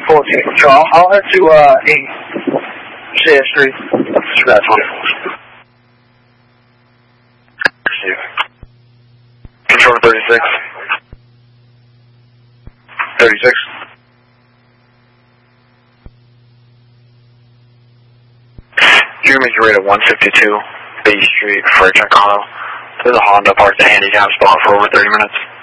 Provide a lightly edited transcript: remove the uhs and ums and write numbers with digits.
14. So I'll head to 8 CS Street. Scratch 1. Control 36. 36. You make your rate at 152 Bay Street, Frederick, Colorado. There's a Honda parked at a handicap spot for over 30 minutes.